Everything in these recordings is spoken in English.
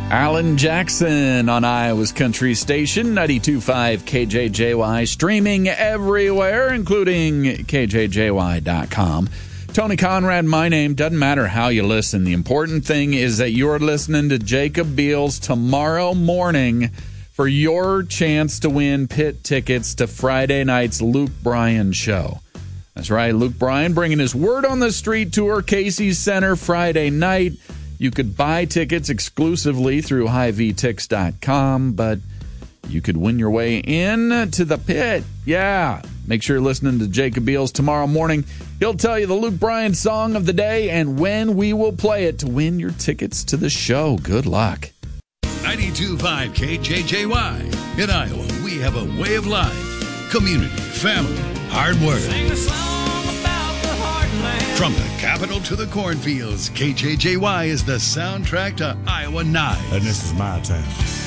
Alan Jackson on Iowa's Country Station, 92.5 KJJY, streaming everywhere, including KJJY.com. Tony Conrad, my name. Doesn't matter how you listen. The important thing is that you're listening to Jacob Beals tomorrow morning for your chance to win pit tickets to Friday night's Luke Bryan show. That's right, Luke Bryan bringing his Word on the Street tour, Casey's Center, Friday night. You could buy tickets exclusively through HighVTix.com, but you could win your way in to the pit. Yeah. Make sure you're listening to Jacob Beals tomorrow morning. He'll tell you the Luke Bryan song of the day and when we will play it to win your tickets to the show. Good luck. 92.5 KJJY. In Iowa, we have a way of life. Community, family, hard work. Sing a song about the heartland. From the capital to the cornfields, KJJY is the soundtrack to Iowa Nights. And this is my town.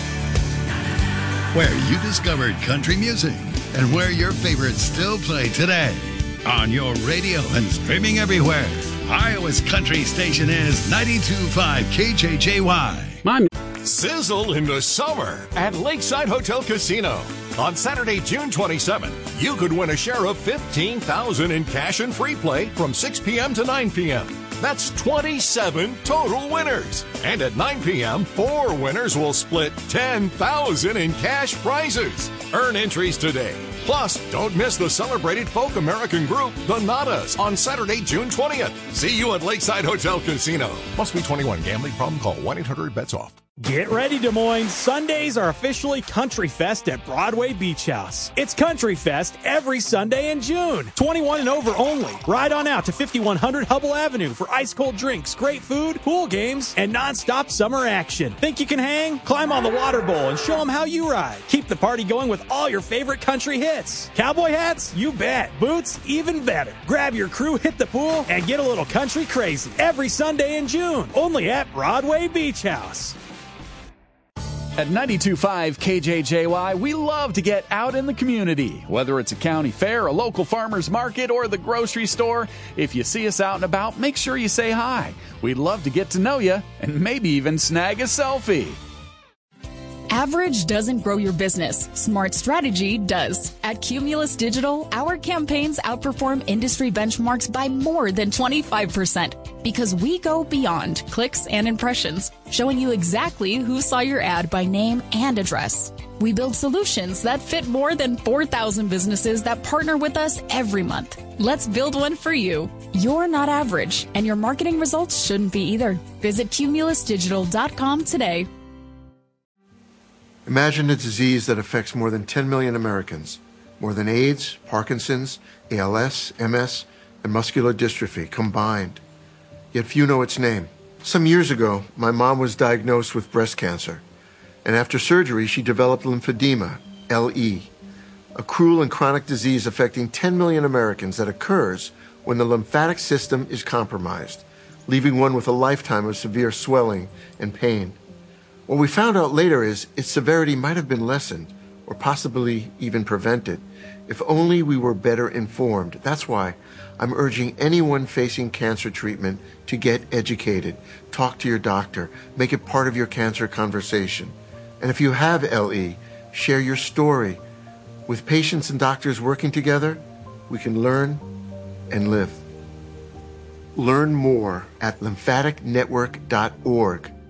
Where you discovered country music and where your favorites still play today. On your radio and streaming everywhere, Iowa's country station is 92.5 KJJY. Sizzle in the summer at Lakeside Hotel Casino. On Saturday, June 27th, you could win a share of $15,000 in cash and free play from 6 p.m. to 9 p.m. That's 27 total winners. And at 9 p.m., 4 winners will split $10,000 in cash prizes. Earn entries today. Plus, don't miss the celebrated folk American group, the Nadas, on Saturday, June 20th. See you at Lakeside Hotel Casino. Must be 21. Gambling problem? Call 1-800-BETS-OFF. Get ready, Des Moines. Sundays are officially Country Fest at Broadway Beach House. It's Country Fest every Sunday in June. 21 and over only. Ride on out to 5100 Hubble Avenue for ice-cold drinks, great food, pool games, and nonstop summer action. Think you can hang? Climb on the water bowl and show them how you ride. Keep the party going with all your favorite country hits. Cowboy hats? You bet. Boots? Even better. Grab your crew, hit the pool, and get a little country crazy. Every Sunday in June. Only at Broadway Beach House. At 92.5 KJJY, we love to get out in the community. Whether it's a county fair, a local farmer's market, or the grocery store, if you see us out and about, make sure you say hi. We'd love to get to know you and maybe even snag a selfie. Average doesn't grow your business. Smart strategy does. At Cumulus Digital, our campaigns outperform industry benchmarks by more than 25% because we go beyond clicks and impressions, showing you exactly who saw your ad by name and address. We build solutions that fit more than 4,000 businesses that partner with us every month. Let's build one for you. You're not average, and your marketing results shouldn't be either. Visit cumulusdigital.com today. Imagine a disease that affects more than 10 million Americans, more than AIDS, Parkinson's, ALS, MS, and muscular dystrophy combined. Yet few know its name. Some years ago, my mom was diagnosed with breast cancer, and after surgery, she developed lymphedema, LE, a cruel and chronic disease affecting 10 million Americans that occurs when the lymphatic system is compromised, leaving one with a lifetime of severe swelling and pain. What we found out later is its severity might have been lessened or possibly even prevented if only we were better informed. That's why I'm urging anyone facing cancer treatment to get educated. Talk to your doctor. Make it part of your cancer conversation. And if you have LE, share your story. With patients and doctors working together, we can learn and live. Learn more at lymphaticnetwork.org.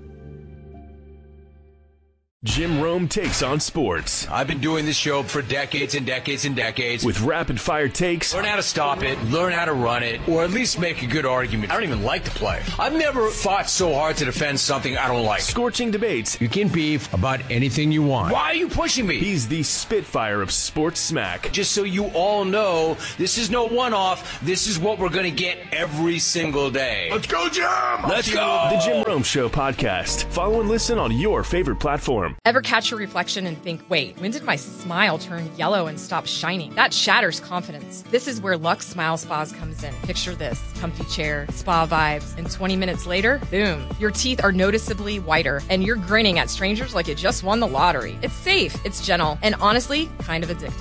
Jim Rome takes on sports. I've been doing this show for decades and decades and decades. With rapid-fire takes. Learn how to stop it, learn how to run it, or at least make a good argument. I don't even like to play. I've never fought so hard to defend something I don't like. Scorching debates. You can beef about anything you want. Why are you pushing me? He's the Spitfire of sports smack. Just so you all know, this is no one-off. This is what we're going to get every single day. Let's go, Jim! Let's go! The Jim Rome Show podcast. Follow and listen on your favorite platform. Ever catch your reflection and think, wait, when did my smile turn yellow and stop shining? That shatters confidence. This is where Lux Smile Spas comes in. Picture this: comfy chair, spa vibes, and 20 minutes later, boom, your teeth are noticeably whiter and you're grinning at strangers like you just won the lottery. It's safe, it's gentle, and honestly, kind of addictive.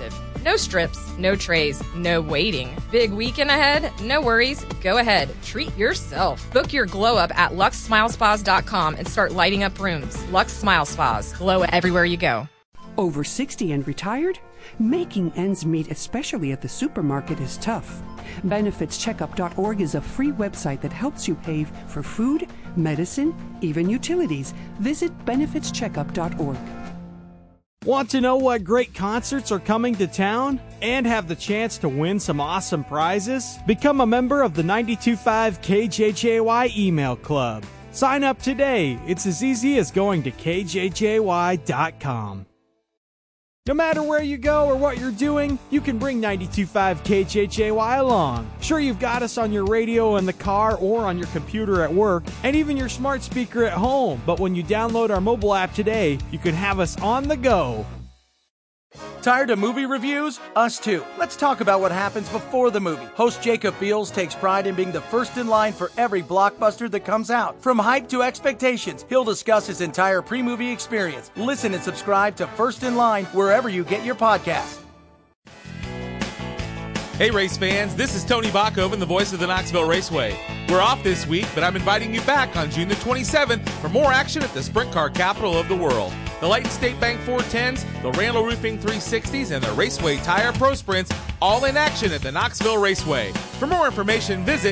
No strips, no trays, no waiting. Big weekend ahead? No worries. Go ahead. Treat yourself. Book your glow up at LuxSmileSpas.com and start lighting up rooms. Lux Smile Spas. Glow everywhere you go. Over 60 and retired? Making ends meet, especially at the supermarket, is tough. BenefitsCheckup.org is a free website that helps you pay for food, medicine, even utilities. Visit BenefitsCheckup.org. Want to know what great concerts are coming to town and have the chance to win some awesome prizes? Become a member of the 92.5 KJJY email club. Sign up today. It's as easy as going to KJJY.com. No matter where you go or what you're doing, you can bring 92.5 KJJY along. Sure, you've got us on your radio in the car or on your computer at work, and even your smart speaker at home. But when you download our mobile app today, you can have us on the go. Tired of movie reviews? Us too. Let's talk about what happens before the movie. Host Jacob Beals takes pride in being the first in line for every blockbuster that comes out. From hype to expectations, he'll discuss his entire pre-movie experience. Listen and subscribe to First in Line wherever you get your podcasts. Hey race fans, this is Tony Bachhoven, the voice of the Knoxville Raceway. We're off this week, but I'm inviting you back on June the 27th for more action at the sprint car capital of the world. The Lighton State Bank 410s, the Randall Roofing 360s, and the Raceway Tire Pro Sprints, all in action at the Knoxville Raceway. For more information, visit